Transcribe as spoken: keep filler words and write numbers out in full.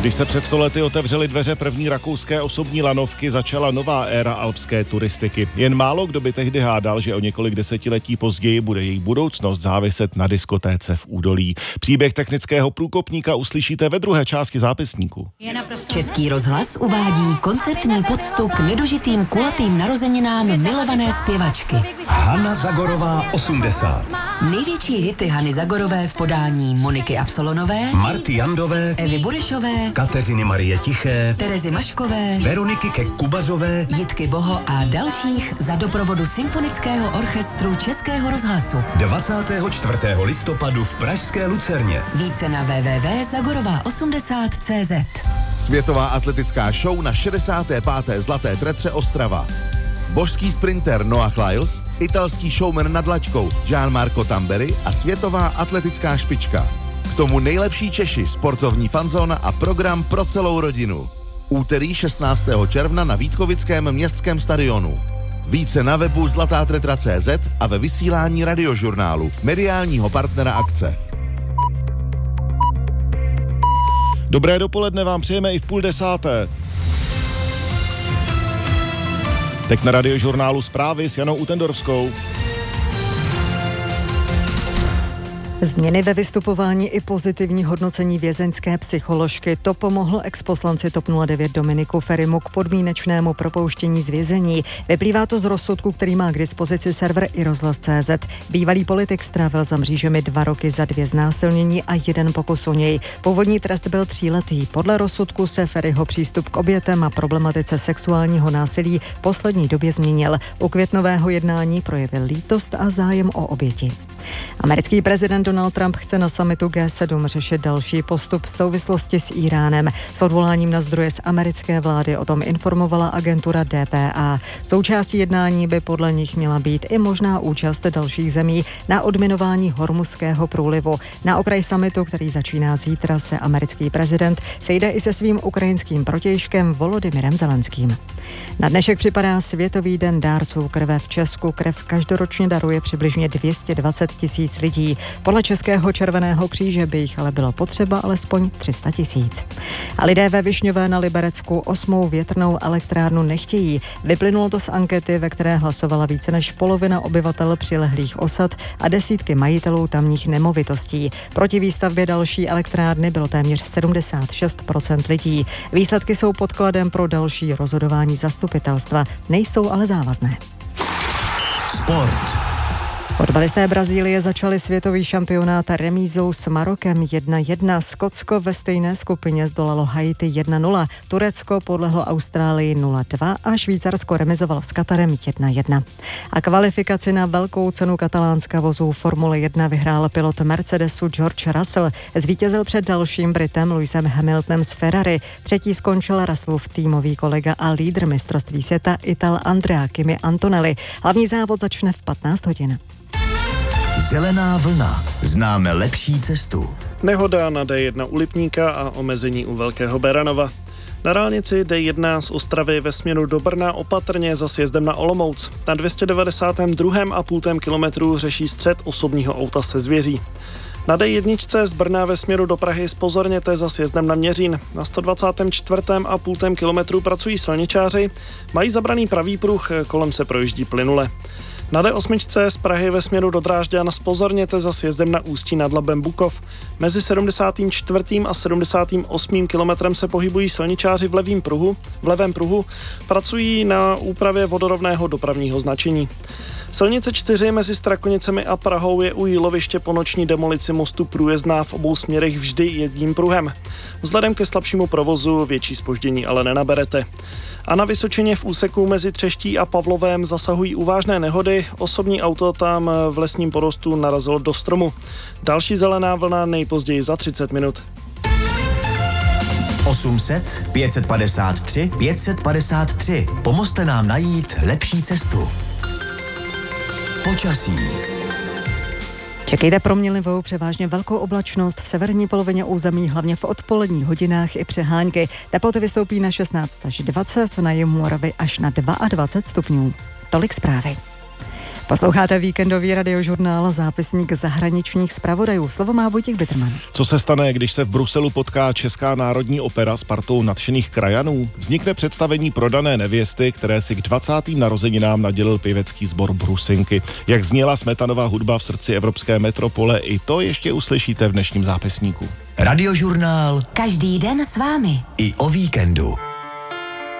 Když se před sto lety otevřely dveře první rakouské osobní lanovky, začala nová éra alpské turistiky. Jen málo kdo by tehdy hádal, že o několik desetiletí později bude její budoucnost záviset na diskotéce v údolí. Příběh technického průkopníka uslyšíte ve druhé části zápisníku. Český rozhlas uvádí koncertní poctu k nedožitým kulatým narozeninám milované zpěvačky. Hana Zagorová osmdesát. Největší hity Hany Zagorové v podání Moniky Absolonové, Marty Jandové, Evy Burešové, Kateřiny Marie Tiché, Terezy Maškové, Veroniky Kek-Kubařové, Jitky Boho a dalších za doprovodu Symfonického orchestru Českého rozhlasu. dvacátého čtvrtého listopadu v pražské Lucerně. Více na w w w tečka zagorová osmdesát tečka cé zet. Světová atletická show na šedesáté páté Zlaté tretře Ostrava. Božský sprinter Noah Lyles, italský showman nad laťkou Gianmarco Tamberi a světová atletická špička. K tomu nejlepší Češi, sportovní fanzóna a program pro celou rodinu. Úterý šestnáctého června na Vítkovickém městském stadionu. Více na webu zlatá tretra tečka cé zet a ve vysílání radiožurnálu, mediálního partnera akce. Dobré dopoledne vám přejeme i v půl desáté. Teď na radiožurnálu zprávy s Janou Utendorskou. Změny ve vystupování i pozitivní hodnocení vězeňské psycholožky. To pomohlo exposlanci TOP nula devět Dominiku Ferimu k podmínečnému propouštění z vězení. Vyplývá to z rozsudku, který má k dispozici server i rozhlas tečka cé zet. Bývalý politik strávil za mřížemi dva roky za dvě znásilnění a jeden pokus o něj. Původní trest byl tříletý. Podle rozsudku se Feriho přístup k obětem a problematice sexuálního násilí v poslední době změnil. U květnového jednání projevil lítost a zájem o oběti. Americký prezident Donald Trump chce na summitu G sedm řešit další postup v souvislosti s Íránem. S odvoláním na zdroje z americké vlády o tom informovala agentura D P A. Součástí jednání by podle nich měla být i možná účast dalších zemí na odminování Hormuzského průlivu. Na okraj summitu, který začíná zítra, se americký prezident sejde i se svým ukrajinským protějškem Volodymyrem Zelenským. Na dnešek připadá Světový den dárců krve. V Česku krev každoročně daruje přibližně dvě stě dvacet tisíc lidí. Podle Českého červeného kříže by jich ale bylo potřeba alespoň tři sta tisíc. A lidé ve Višňové na Liberecku osmou větrnou elektrárnu nechtějí. Vyplynulo to z ankety, ve které hlasovala více než polovina obyvatel přilehlých osad a desítky majitelů tamních nemovitostí. Proti výstavbě další elektrárny bylo téměř sedmdesát šest procent lidí. Výsledky jsou podkladem pro další rozhodování zastupitelstva, nejsou ale závazné. Sport. Fotbalisté Brazílie začali světový šampionát remízou s Marokem jedna jedna. Skotsko ve stejné skupině zdolalo Haiti jedna nula. Turecko podlehlo Austrálii nula dva a Švýcarsko remizovalo s Katarem jedna jedna. A kvalifikaci na velkou cenu katalánska vozů Formule jedna vyhrál pilot Mercedesu George Russell. Zvítězil před dalším Britem Lewisem Hamiltonem z Ferrari. Třetí skončil Russellův týmový kolega a lídr mistrovství světa Ital Andrea Kimi Antonelli. Hlavní závod začne v patnáct hodin. Zelená vlna. Známe lepší cestu. Nehoda na D jedna u Lipníka a omezení u Velkého Beranova. Na dálnici D jedna z Ostravy ve směru do Brna opatrně za sjezdem na Olomouc. Na dvě stě devadesát dva a půl kilometru řeší střet osobního auta se zvěří. Na D jedna z Brna ve směru do Prahy zpozorněte za sjezdem na Měřín. Na sto dvacet čtyři a půl kilometru pracují silničáři, mají zabraný pravý pruh, kolem se projíždí plynule. Na D osm z Prahy ve směru do Drážďan zpozorněte za sjezdem na Ústí nad Labem Bukov. Mezi sedmdesátým čtvrtým a sedmdesátým osmým kilometrem se pohybují silničáři v levém pruhu, v levém pruhu, pracují na úpravě vodorovného dopravního značení. Silnice čtyři mezi Strakonicemi a Prahou je u Jíloviště po noční demolici mostu průjezdná v obou směrech vždy jedním pruhem. Vzhledem ke slabšímu provozu větší zpoždění ale nenaberete. A na Vysočině v úseku mezi Třeští a Pavlovém zasahují uvážné nehody. Osobní auto tam v lesním porostu narazilo do stromu. Další zelená vlna nejpozději za třicet minut. osm set, pět set padesát tři, pět set padesát tři. Pomozte nám najít lepší cestu. Počasí. Čekejte proměnlivou, převážně velkou oblačnost v severní polovině území, hlavně v odpoledních hodinách i přehánky. Teploty vystoupí na šestnáct až dvacet, na jihu Moravy až na dvacet dva stupňů. Tolik zprávy. Posloucháte víkendový radiožurnál, zápisník zahraničních zpravodajů. Slovo má Vojtěch Bitterman. Co se stane, když se v Bruselu potká Česká národní opera s partou nadšených krajanů? Vznikne představení Prodané nevěsty, které si k dvacátým narozeninám nadělil pěvecký sbor Brusinky. Jak zněla Smetanova hudba v srdci evropské metropole, i to ještě uslyšíte v dnešním zápisníku. Radiožurnál Každý den s vámi. i o víkendu.